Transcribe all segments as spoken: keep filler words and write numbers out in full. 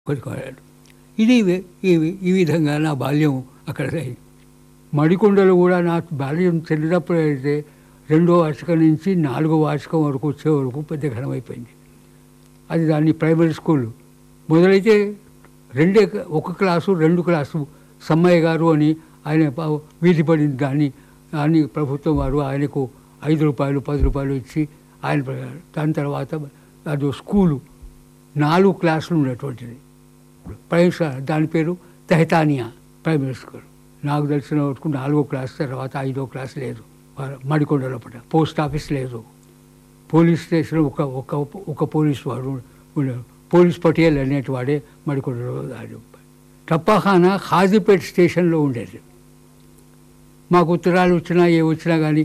కొనుక్కోవాలి. ఇది ఈ ఈ విధంగా నా బాల్యం అక్కడ అయింది. మడికొండలో కూడా నా బాల్యం చెల్లినప్పుడు అయితే రెండో వార్షికం నుంచి నాలుగో వార్షికం వరకు వచ్చే వరకు పెద్ద ఘనమైపోయింది. అది దాన్ని ప్రైమరీ స్కూల్ మొదలైతే రెండే ఒక క్లాసు రెండు క్లాసు సమ్మయ్య గారు అని ఆయన వీధి పడింది. దాన్ని దాన్ని ప్రభుత్వం వారు ఆయనకు ఐదు రూపాయలు పది రూపాయలు ఇచ్చి ఆయన దాని తర్వాత అది స్కూలు నాలుగు క్లాసులు ఉన్నటువంటిది ప్రైమరీ. దాని పేరు తెహతానియా ప్రైమరీ స్కూల్. నాకు తెలిసిన వరకు నాలుగో క్లాస్ తర్వాత ఐదో క్లాస్ లేదు మడికొండ లోపల. పోస్ట్ ఆఫీస్ లేదు. పోలీస్ స్టేషన్ ఒక ఒక ఒక పోలీస్ వాడు పోలీస్ పటేల్ అనేటి వాడే మడికొండలో. టప్పాఖానా ఖాజీపేట స్టేషన్లో ఉండేది. మాకు ఉత్తరాలు వచ్చినా ఏ వచ్చినా కానీ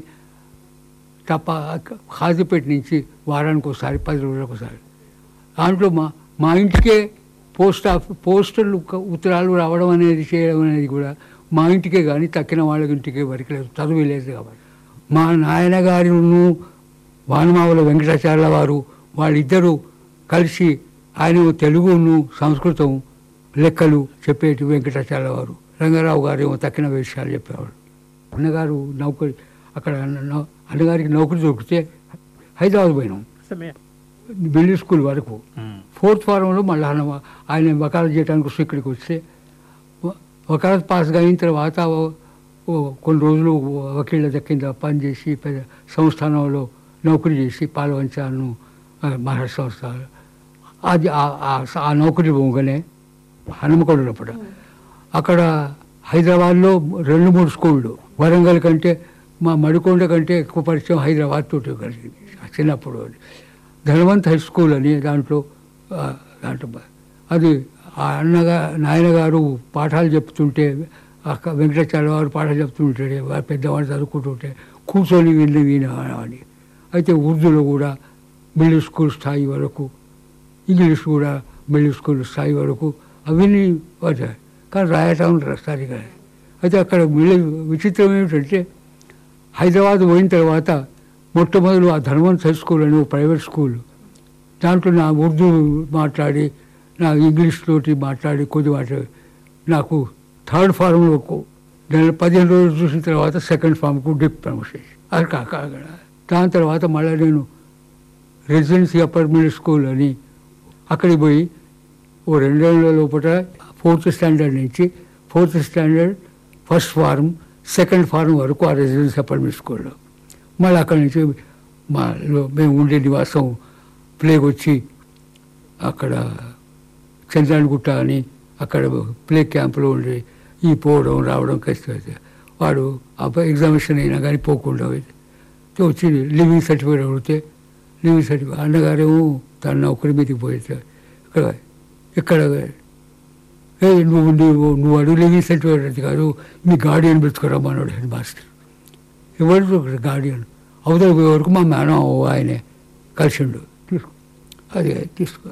టప్పా ఖాజీపేట నుంచి వారానికి ఒకసారి పది రోజులకు ఒకసారి దాంట్లో మా మా ఇంటికే పోస్ట్ ఆఫీస్ పోస్టల్ ఉత్తరాలు రావడం అనేది చేయడం అనేది కూడా మా ఇంటికే కానీ తక్కిన వాళ్ళ ఇంటికే వరకు లేదు, చదువు లేదు కాబట్టి. మా నాయనగారును వానమావుల వెంకటాచార్య వారు వాళ్ళిద్దరూ కలిసి ఆయన తెలుగును సంస్కృతం లెక్కలు చెప్పేటి వెంకటాచార్య వారు, రంగారావు గారు ఏమో తక్కిన విషయాలు చెప్పేవాడు. అన్నగారు నౌకరి అక్కడ అన్నగారికి నౌకరి దొరికితే హైదరాబాద్ పోయినాం మిడిల్ స్కూల్ వరకు. ఫోర్త్ ఫారంలో మళ్ళీ ఆయన వకాలత్ చేయడానికి వస్తే ఇక్కడికి వస్తే వకాలత్ పాస్ అయిన తర్వాత కొన్ని రోజులు వకీళ్ళ కింద పనిచేసి పెద్ద సంస్థానంలో నౌకరీ చేసి పాలవంచాను మహారాష్ట్ర సంస్థ. అది ఆ నౌకరీ పోగానే హనుమకొండలపట అక్కడ హైదరాబాద్లో రెండు మూడు స్కూళ్ళు వరంగల్ కంటే మా మడికొండ కంటే ఎక్కువ పరిచయం హైదరాబాద్ తోటి కలిగింది చిన్నప్పుడు. ధనవంత్ హై స్కూల్ అని దాంట్లో దాంట్లో అది ఆ అన్నగా నాయనగారు పాఠాలు చెప్తుంటే అక్క వెంకటాచార్య వారు పాఠాలు చెప్తుంటే పెద్దవాళ్ళు చదువుకుంటుంటే కూర్చొని విని వినని. అయితే ఉర్దూలో కూడా మిడిల్ స్కూల్ స్థాయి వరకు, ఇంగ్లీష్ కూడా మిడిల్ స్కూల్ స్థాయి వరకు అవన్నీ వచ్చాయి. కానీ రాయటం సరిగా. అయితే అక్కడ మిడిల్ విచిత్రం ఏమిటంటే హైదరాబాద్ పోయిన తర్వాత మొట్టమొదలు ఆ ధనవంత్ హై స్కూల్ అని ప్రైవేట్ స్కూల్ దాంట్లో నా ఉర్దూ మాట్లాడి నా ఇంగ్లీష్ తోటి మాట్లాడి కొద్ది మాట్లాడి నాకు థర్డ్ ఫార్మ్లోకి నెల పదిహేను రోజులు చూసిన తర్వాత సెకండ్ ఫార్మ్కు డిప్ ప్రమోషన్ అది కాక. దాని తర్వాత మళ్ళీ నేను రెసిడెన్సీ అప్పర్ మిడిల్ స్కూల్ అని అక్కడికి పోయి ఓ రెండేళ్ల లోపల ఫోర్త్ స్టాండర్డ్ నుంచి fourth standard first form second form వరకు ఆ రెసిడెన్సీ అప్పర్ మిడిల్ స్కూల్లో. మళ్ళీ అక్కడి నుంచి మా మేము ఉండే నివాసం ప్లేగ్ వచ్చి అక్కడ చంద్రాయణగుట్ట అని అక్కడ ప్లే క్యాంపులో ఉండి ఈ పోవడం రావడం కష్టమైతే వాడు అబ్బాయి ఎగ్జామినేషన్ అయినా కానీ పోకుండా వచ్చి లివింగ్ సర్టిఫికేట్ అడిగితే లివింగ్ సర్టిఫికేట్ అన్నగారేమో తన నౌకరి మీదకి పోయితే ఇక్కడ ఇక్కడ ఏ నువ్వు నువ్వు నువ్వు అడుగు లివింగ్ సర్టిఫికేట్ అది కాదు మీ గార్డియన్ పెట్టుకురమ్మన్నాడు హెడ్ మాస్టర్. ఎవరు గార్డియన్ అవతల పోయే వరకు మా మేనం ఆయనే కలిసిండు తీసుకో అది తీసుకో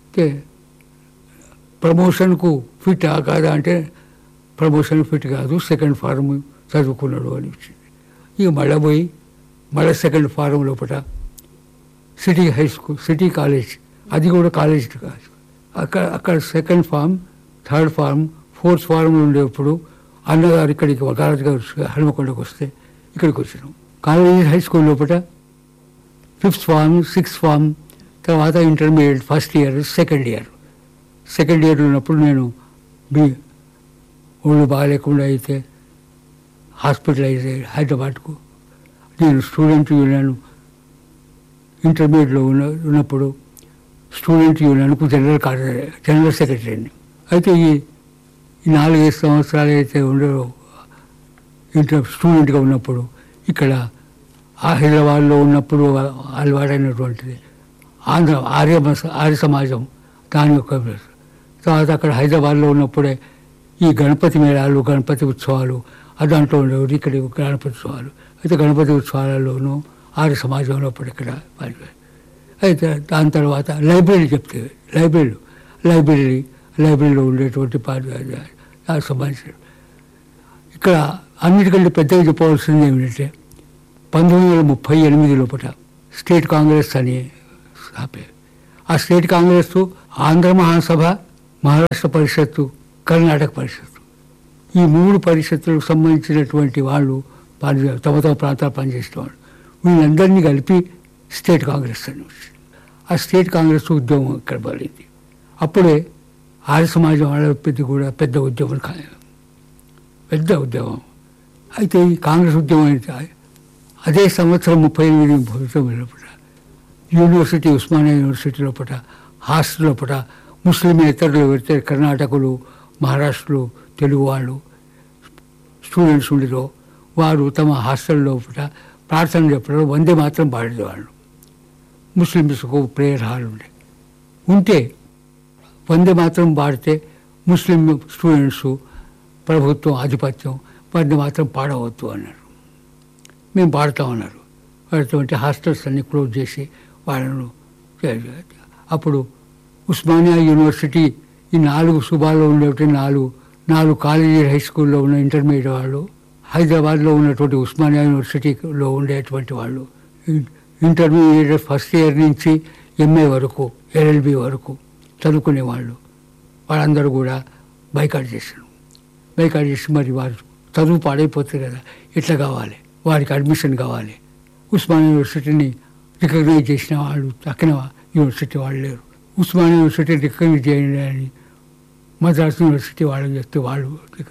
ప్రమోషన్కు ఫిట్ కాదా అంటే ప్రమోషన్ ఫిట్ కాదు సెకండ్ ఫారం చదువుకున్నాడు అని వచ్చింది. ఇక మళ్ళీ పోయి మళ్ళీ సెకండ్ ఫారం లోపల city high school city college అది కూడా కాలేజ్ కాదు అక్కడ అక్కడ second form third form fourth ఫార్మ్లో ఉండేప్పుడు అన్నగారు ఇక్కడికి వకాలత్ గారు హనుమకొండకు వస్తే ఇక్కడికి వచ్చినాం. కాలేజ్ హై స్కూల్ లోపల ఫిఫ్త్ ఫార్మ్ సిక్స్త్ ఫార్మ్ తర్వాత intermediate first year second year second year ఉన్నప్పుడు నేను బి ఒళ్ళు బాగాలేకుండా అయితే హాస్పిటలైజ్ అయ్యి హైదరాబాద్కు నేను స్టూడెంట్ యూనియన్ ఇంటర్మీడియట్లో ఉన్న ఉన్నప్పుడు స్టూడెంట్ యూనియన్కు జనరల్ కార్యదర్శి జనరల్ సెక్రటరీని. అయితే ఈ ఈ నాలుగైదు సంవత్సరాలు అయితే ఉండో ఇంటర్ స్టూడెంట్గా ఉన్నప్పుడు ఇక్కడ హైదరాబాద్లో ఉన్నప్పుడు అలవాటైనటువంటిది ఆంధ్ర ఆర్య ఆర్య సమాజం దాని యొక్క తర్వాత అక్కడ హైదరాబాద్లో ఉన్నప్పుడే ఈ గణపతి మేళాలు గణపతి ఉత్సవాలు ఆ దాంట్లో ఉండేవి. ఇక్కడ గణపతి ఉత్సవాలు అయితే గణపతి ఉత్సవాలలోనూ ఆర్య సమాజం ఉన్నప్పుడు ఇక్కడ అయితే దాని తర్వాత లైబ్రరీ చెప్తే లైబ్రరీలు లైబ్రరీ లైబ్రరీలో ఉండేటువంటి దానికి సంబంధించిన ఇక్కడ అన్నిటికంటే పెద్దగా చెప్పవలసింది ఏమిటంటే పంతొమ్మిది వందల ముప్పై ఎనిమిది లోపల స్టేట్ కాంగ్రెస్ అని ఆ స్టేట్ కాంగ్రెస్ ఆంధ్ర మహాసభ మహారాష్ట్ర పరిషత్తు, కర్ణాటక పరిషత్తు, ఈ మూడు పరిషత్తులకు సంబంధించినటువంటి వాళ్ళు పని తమ తమ ప్రాంతాలు పనిచేసిన వాళ్ళు వీళ్ళందరినీ కలిపి స్టేట్ కాంగ్రెస్ అని వచ్చింది. ఆ స్టేట్ కాంగ్రెస్ ఉద్యమం ఇక్కడ పడింది. అప్పుడే ఆర్య సమాజం వాళ్ళ పెద్ద కూడా పెద్ద ఉద్యమం పెద్ద ఉద్యమం అయితే ఈ కాంగ్రెస్ ఉద్యమం అయితే అదే సంవత్సరం ముప్పై ఎనిమిది ఫలితం లోపల యూనివర్సిటీ ఉస్మానియా యూనివర్సిటీ లోపల హాస్టల్ లోపల ముస్లిమేతరులు పెడితే కర్ణాటకలు, మహారాష్ట్రలు, తెలుగు వాళ్ళు స్టూడెంట్స్ ఉండేదో వారు తమ హాస్టల్ లోపల ప్రార్థన చెప్పడం వందే మాత్రం పాడేవాళ్ళు. ముస్లిమ్స్కు ప్రేయర్ హాల్ ఉండే ఉంటే వందే మాత్రం పాడితే ముస్లిం స్టూడెంట్స్ ప్రభుత్వం ఆధిపత్యం వందే మాత్రం పాడవద్దు అన్నారు. మేము పాడతామన్నారు. పాడుతామంటే హాస్టల్స్ అన్ని క్లోజ్ చేసి వాళ్ళను అప్పుడు ఉస్మానియా యూనివర్సిటీ ఈ నాలుగు సుబాల్లో ఉండేటువంటి నాలుగు నాలుగు కాలేజీ హై స్కూల్లో ఉన్న ఇంటర్మీడియట్ వాళ్ళు, హైదరాబాద్లో ఉన్నటువంటి ఉస్మానియా యూనివర్సిటీలో ఉండేటువంటి వాళ్ళు ఇంటర్మీడియట్ ఫస్ట్ ఇయర్ నుంచి ఎంఏ వరకు ఎల్ఎల్బి వరకు చదువుకునే వాళ్ళు వాళ్ళందరూ కూడా బైకాట్ చేశారు. బైకాట్ చేసి మరి వారు చదువు పాడైపోతుంది కదా, ఎట్లా కావాలి, వారికి అడ్మిషన్ కావాలి. ఉస్మానియా యూనివర్సిటీని రికగ్నైజ్ చేసిన వాళ్ళు తక్కిన యూనివర్సిటీ వాళ్ళు లేరు. ఉస్మానియా యూనివర్సిటీ రికగ్నైజ్ చేయండి అని మద్రాస్ యూనివర్సిటీ వాళ్ళకి చెప్తే వాళ్ళు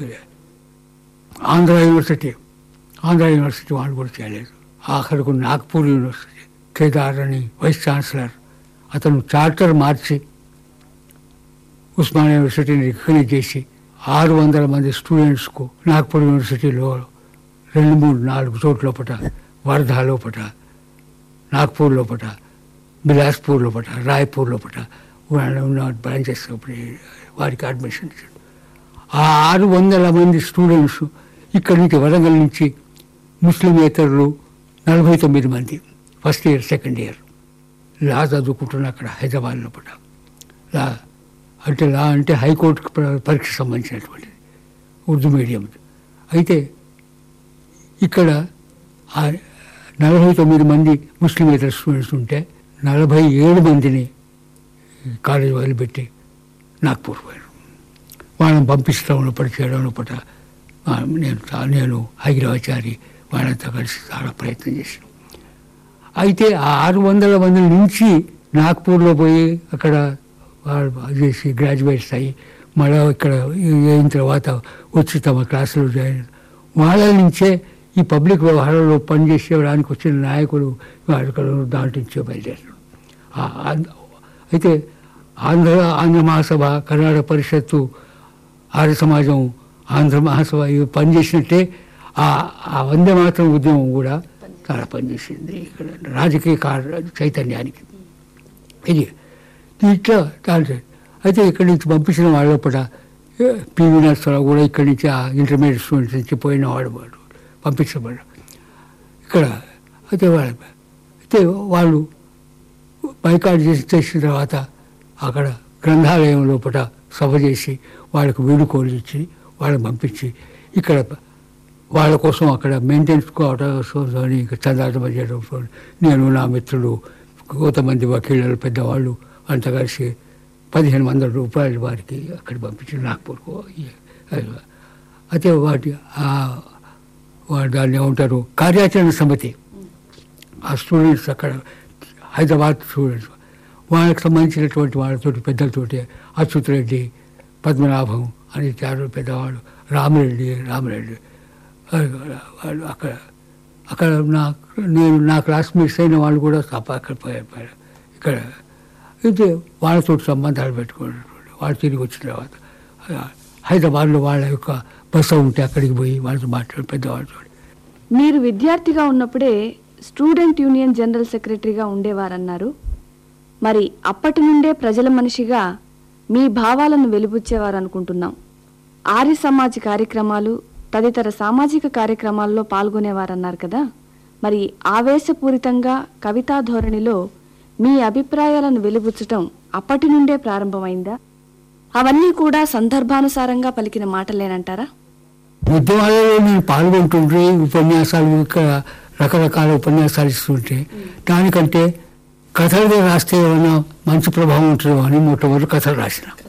ఆంధ్ర యూనివర్సిటీ ఆంధ్ర యూనివర్సిటీ వాళ్ళు కూడా చేయలేదు. ఆఖరకు నాగ్పూర్ యూనివర్సిటీ కేదార్ అని వైస్ ఛాన్సలర్ అతను చార్టర్ మార్చి ఉస్మానియా యూనివర్సిటీని రికగ్నైజ్ చేసి ఆరు వందల మంది స్టూడెంట్స్కు నాగ్పూర్ యూనివర్సిటీలో రెండు మూడు నాలుగు చోట్ల లోపల వర్ధా లోపల, నాగ్పూర్ లోపల, బిలాస్పూర్ లోపల, రాయ్పూర్ లోపల ఉన్న బ్రాంచెస్ వారికి అడ్మిషన్ ఇచ్చాడు. ఆ ఆరు వందల మంది స్టూడెంట్స్ ఇక్కడి నుంచి వరంగల్ నుంచి ముస్లిమేతరులు నలభై తొమ్మిది మంది ఫస్ట్ ఇయర్ సెకండ్ ఇయర్ లా చదువుకుంటున్న అక్కడ హైదరాబాద్ లోపల. లా అంటే లా అంటే హైకోర్టు పరీక్ష సంబంధించినటువంటిది ఉర్దూ మీడియం. అయితే ఇక్కడ నలభై తొమ్మిది మంది ముస్లిమేతర స్టూడెంట్స్ ఉంటే నలభై ఏడు మందిని కాలేజ్ వదిలిపెట్టి నాగ్పూర్ పోయారు. వాళ్ళని పంపిస్తాం పడి చేయడం పట నేను నేను హైదరాబాచారి వాళ్ళంతా కలిసి చాలా ప్రయత్నం చేశాను. అయితే ఆ ఆరు వందల మంది నుంచి నాగ్పూర్లో పోయి అక్కడ చేసి గ్రాడ్యుయేట్స్ అయ్యి మళ్ళీ ఇక్కడ అయిన తర్వాత వచ్చి తమ క్లాసులో జాయిన్ వాళ్ళ నుంచే ఈ పబ్లిక్ వ్యవహారంలో పనిచేసేవడానికి వచ్చిన నాయకులు అక్కడ దాంట్లో నుంచే బయలుదేరారు. అయితే ఆంధ్ర ఆంధ్ర మహాసభ, కర్ణాటక పరిషత్తు, ఆర్య సమాజం, ఆంధ్ర మహాసభ ఇవి పనిచేసినట్టే ఆ వందే మాత్రం ఉద్యమం కూడా చాలా పనిచేసింది ఇక్కడ రాజకీయ చైతన్యానికి. ఇది ఇట్లా దాంట్లో అయితే ఇక్కడి నుంచి పంపించిన వాళ్ళ పట పివి నరసరావు కూడా ఇక్కడి నుంచి ఆ ఇంటర్మీడియట్ స్టూడెంట్స్ నుంచి పోయిన వాడు వాడు పంపించబడ్డ ఇక్కడ. అయితే వాళ్ళ అయితే వాళ్ళు బైకాట్ చేసి చేసిన తర్వాత అక్కడ గ్రంథాలయం లోపల సభ చేసి వాళ్ళకు వీడుకోలు ఇచ్చి వాళ్ళని పంపించి ఇక్కడ వాళ్ళ కోసం అక్కడ మెయింటెనెన్స్ కోసం ఇంకా చందాటం చేయడం నేను నా మిత్రులు కొంతమంది వకీళ్ళు పెద్దవాళ్ళు అంతా కలిసి పదిహేను వందల రూపాయలు వారికి అక్కడ పంపించి నాగ్పూర్కు. అయితే వాటి వాడు దాన్ని ఏమంటారు కార్యాచరణ సమితి, ఆ స్టూడెంట్స్ అక్కడ హైదరాబాద్ స్టూడెంట్స్ వాళ్ళకి సంబంధించినటువంటి వాళ్ళతోటి పెద్దలతోటి అచ్యుత్ రెడ్డి, పద్మనాభం అని చారు పెద్దవాళ్ళు, రామరెడ్డి రామరెడ్డి వాళ్ళు అక్కడ అక్కడ నా నేను నా క్లాస్మేట్స్ అయిన వాళ్ళు కూడా అక్కడ పోయారు. ఇక్కడ అయితే వాళ్ళతో సంబంధాలు పెట్టుకున్నటువంటి వాళ్ళు తిరిగి వచ్చిన తర్వాత హైదరాబాద్లో వాళ్ళ యొక్క బస్సు ఉంటే అక్కడికి పోయి వాళ్ళతో మాట్లాడి పెద్దవాళ్ళతో. మీరు విద్యార్థిగా ఉన్నప్పుడే స్టూడెంట్ యూనియన్ జనరల్ సెక్రటరీగా ఉండేవారన్నారు. మరి అప్పటి నుండే ప్రజల మనిషిగా మీ భావాలను వెలిబుచ్చేవారు అనుకుంటున్నాం. ఆర్య సమాజ్ కార్యక్రమాలు తదితర సామాజిక కార్యక్రమాల్లో పాల్గొనేవారన్నారు కదా. మరి ఆవేశపూరితంగా కవితా ధోరణిలో మీ అభిప్రాయాలను వెలిబుచ్చటం అప్పటి నుండే ప్రారంభమైందా? అవన్నీ కూడా సందర్భానుసారంగా పలికిన మాటలేనంటారా? ఉద్యమాలలో నేను పాల్గొంటుంటే ఉపన్యాసాలు ఇక్కడ రకరకాల ఉపన్యాసాలు ఇస్తుంటే దానికంటే కథలు రాస్తే ఏమైనా మంచి ప్రభావం ఉంటుందో అని మొట్టమొదటి కథలు రాసిన.